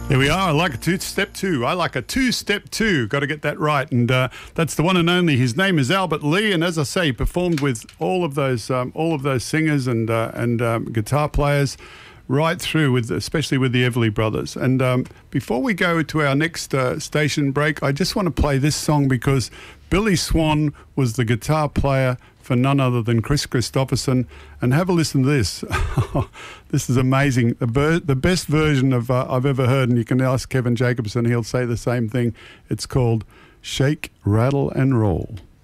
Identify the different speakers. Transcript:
Speaker 1: There we are. I like a two-step two. I like a two-step two. Got to get that right. And that's the one and only. His name is Albert Lee, and as I say, he performed with all of those singers and guitar players right through, with especially with the Everly Brothers. And before we go to our next station break, I just want to play this song because Billy Swan was the guitar player for none other than Chris Christopherson. And have a listen to this. This is amazing. The best version of I've ever heard, and you can ask Kevin Jacobson, he'll say the same thing. It's called Shake, Rattle and Roll.